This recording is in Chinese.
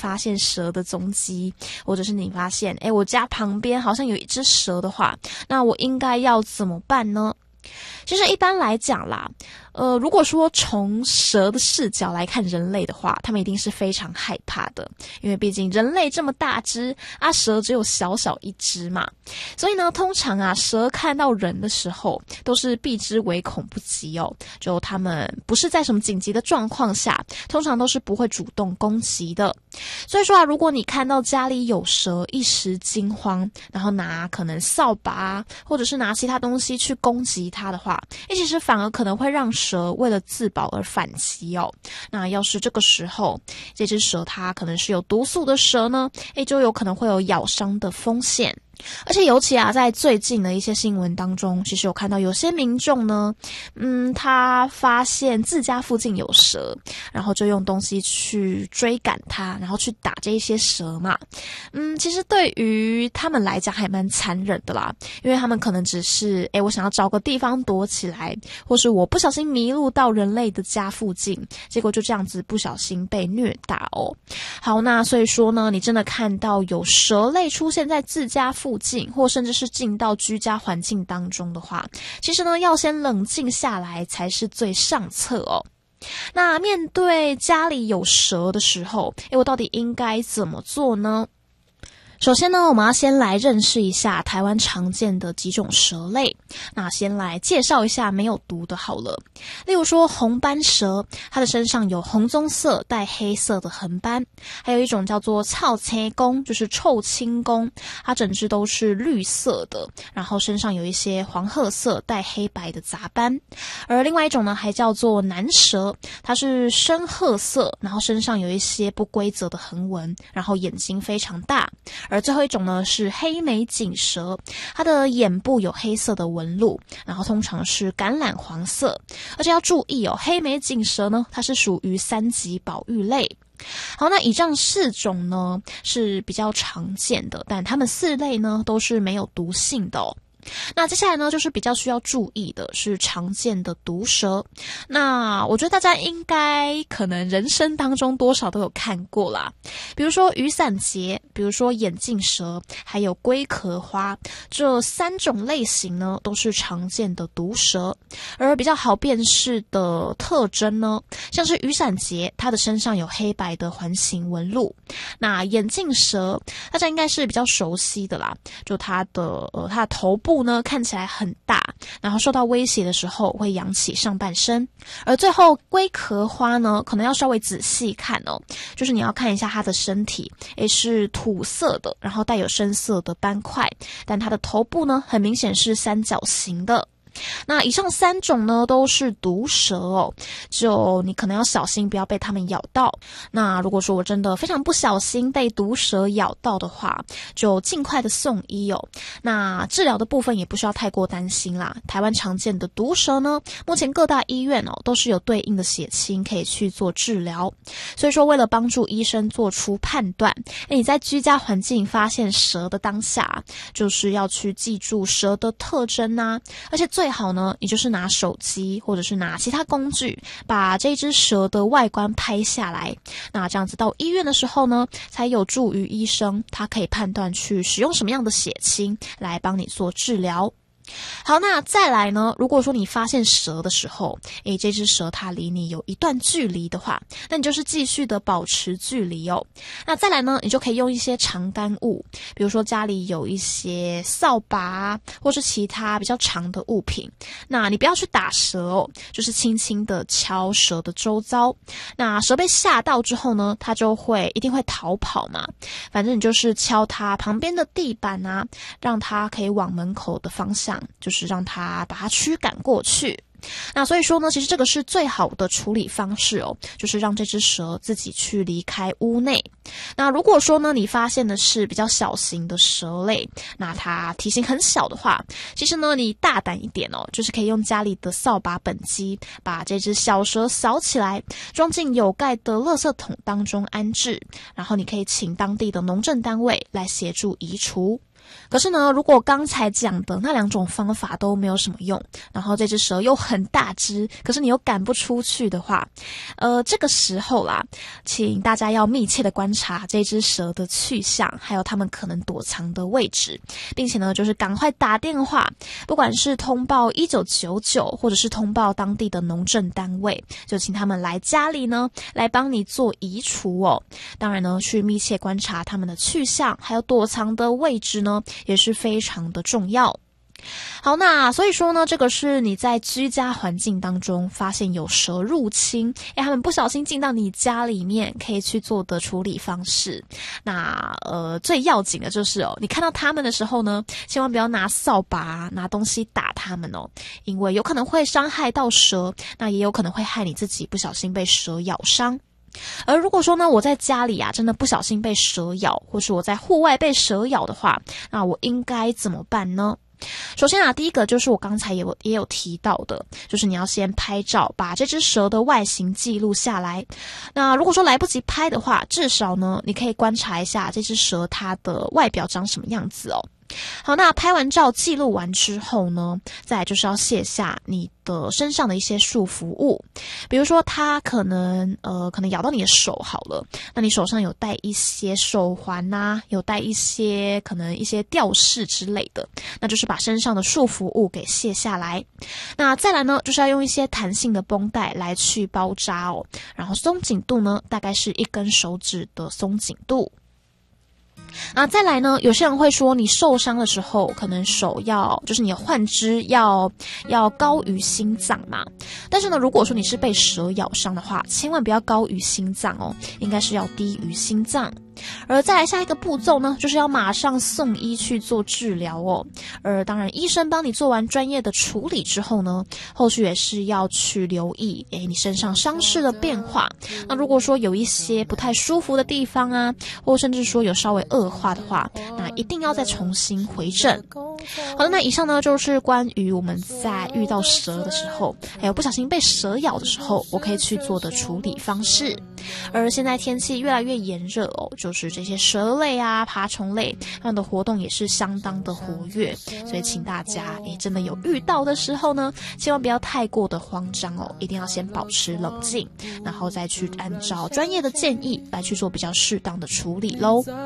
发现蛇的踪迹，或者是你发现我家旁边好像有一只蛇的话，那我应该要怎么办呢？其实一般来讲啦，如果说从蛇的视角来看人类的话，他们一定是非常害怕的，因为毕竟人类这么大只啊，蛇只有小小一只嘛。所以呢，通常啊，蛇看到人的时候都是避之唯恐不及哦。就他们不是在什么紧急的状况下，通常都是不会主动攻击的。所以说啊，如果你看到家里有蛇，一时惊慌，然后拿可能扫把或者是拿其他东西去攻击它的话，其实反而可能会让蛇为了自保而反击哦。那要是这个时候这只蛇它可能是有毒素的蛇呢，就有可能会有咬伤的风险。而且尤其啊，在最近的一些新闻当中，其实有看到有些民众呢，他发现自家附近有蛇，然后就用东西去追赶它，然后去打这些蛇嘛。其实对于他们来讲还蛮残忍的啦，因为他们可能只是我想要找个地方躲起来，或是我不小心迷路到人类的家附近，结果就这样子不小心被虐打哦。好，那所以说呢，你真的看到有蛇类出现在自家附近，或甚至是进到居家环境当中的话，其实呢，要先冷静下来才是最上策哦。那面对家里有蛇的时候，我到底应该怎么做呢？首先呢，我们要先来认识一下台湾常见的几种蛇类。那先来介绍一下没有毒的好了。例如说红斑蛇，它的身上有红棕色带黑色的横斑；还有一种叫做草青公，就是臭青公，它整只都是绿色的，然后身上有一些黄褐色带黑白的杂斑。而另外一种呢，还叫做南蛇，它是深褐色，然后身上有一些不规则的横纹，然后眼睛非常大。而最后一种呢是黑眉锦蛇，它的眼部有黑色的纹路，然后通常是橄榄黄色。而且要注意哦，黑眉锦蛇呢，它是属于3级保育类。好，那以上4种呢是比较常见的，但它们4类呢都是没有毒性的哦。那接下来呢，就是比较需要注意的是常见的毒蛇。那我觉得大家应该可能人生当中多少都有看过啦，比如说雨伞节，比如说眼镜蛇，还有龟壳花，这3种类型呢都是常见的毒蛇。而比较好辨识的特征呢，像是雨伞节，它的身上有黑白的环形纹路。那眼镜蛇大家应该是比较熟悉的啦，就它的头部呢看起来很大，然后受到威胁的时候会扬起上半身。而最后龟壳花呢，可能要稍微仔细看哦，就是你要看一下它的身体，是土色的，然后带有深色的斑块，但它的头部呢很明显是三角形的。那以上3种呢都是毒蛇哦，就你可能要小心不要被它们咬到。那如果说我真的非常不小心被毒蛇咬到的话，就尽快的送医哦。那治疗的部分也不需要太过担心啦，台湾常见的毒蛇呢，目前各大医院都是有对应的血清可以去做治疗。所以说为了帮助医生做出判断，你在居家环境发现蛇的当下，就是要去记住蛇的特征啊，而且最好呢，你就是拿手机或者是拿其他工具，把这只蛇的外观拍下来。那这样子到医院的时候呢，才有助于医生他可以判断去使用什么样的血清来帮你做治疗。好，那再来呢，如果说你发现蛇的时候，这只蛇它离你有一段距离的话，那你就是继续的保持距离哦。那再来呢，你就可以用一些长干物，比如说家里有一些扫把或是其他比较长的物品，那你不要去打蛇哦，就是轻轻的敲蛇的周遭。那蛇被吓到之后呢，它就一定会逃跑嘛，反正你就是敲它旁边的地板啊，让它可以往门口的方向，就是让它把它驱赶过去。那所以说呢，其实这个是最好的处理方式哦，就是让这只蛇自己去离开屋内。那如果说呢，你发现的是比较小型的蛇类，那它体型很小的话，其实呢，你大胆一点哦，就是可以用家里的扫把本机，把这只小蛇扫起来，装进有盖的垃圾桶当中安置，然后你可以请当地的农政单位来协助移除。 可是呢，如果刚才讲的那2种方法都没有什么用，然后这只蛇又很大只，可是你又赶不出去的话，这个时候啦，请大家要密切的观察这只蛇的去向，还有它们可能躲藏的位置，并且呢，就是赶快打电话，不管是通报1999，或者是通报当地的农政单位，就请他们来家里呢，来帮你做移除哦。当然呢，去密切观察它们的去向，还有躲藏的位置呢，也是非常的重要。好，那所以说呢，这个是你在居家环境当中发现有蛇入侵，他们不小心进到你家里面，可以去做的处理方式。那最要紧的就是你看到他们的时候呢，千万不要拿扫把拿东西打他们哦，因为有可能会伤害到蛇，那也有可能会害你自己不小心被蛇咬伤。而如果说呢，我在家里真的不小心被蛇咬，或是我在户外被蛇咬的话，那我应该怎么办呢？首先第一个就是我刚才也有提到的，就是你要先拍照，把这只蛇的外形记录下来。那如果说来不及拍的话，至少呢，你可以观察一下这只蛇它的外表长什么样子哦。好，那拍完照记录完之后呢，再来就是要卸下你的身上的一些束缚物，比如说它可能咬到你的手好了，那你手上有戴一些手环有戴一些可能一些吊饰之类的，那就是把身上的束缚物给卸下来。那再来呢，就是要用一些弹性的绷带来去包扎哦，然后松紧度呢，大概是1根手指的松紧度。再来呢，有些人会说你受伤的时候，可能手就是你的患肢要高于心脏嘛。但是呢，如果说你是被蛇咬伤的话，千万不要高于心脏哦，应该是要低于心脏。而再来下一个步骤呢，就是要马上送医去做治疗哦。而当然，医生帮你做完专业的处理之后呢，后续也是要去留意你身上伤势的变化。那如果说有一些不太舒服的地方或甚至说有稍微恶化的话，那一定要再重新回诊。好的，那以上呢就是关于我们在遇到蛇的时候，还有不小心被蛇咬的时候，我可以去做的处理方式。而现在天气越来越炎热就是这些蛇类爬虫类，它们的活动也是相当的活跃，所以请大家真的有遇到的时候呢，千万不要太过的慌张一定要先保持冷静，然后再去按照专业的建议来去做比较适当的处理咯。